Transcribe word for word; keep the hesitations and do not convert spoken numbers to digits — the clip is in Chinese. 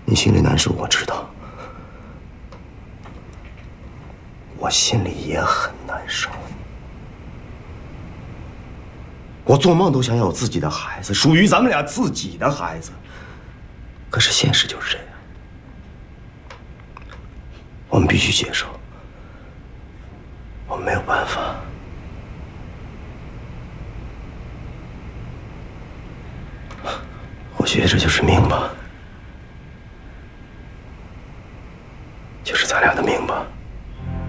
你心里难受，我知道，我心里也很难受。我做梦都想要有自己的孩子，属于咱们俩自己的孩子。可是现实就是这样，我们必须接受，我们没有办法。或许这就是命吧。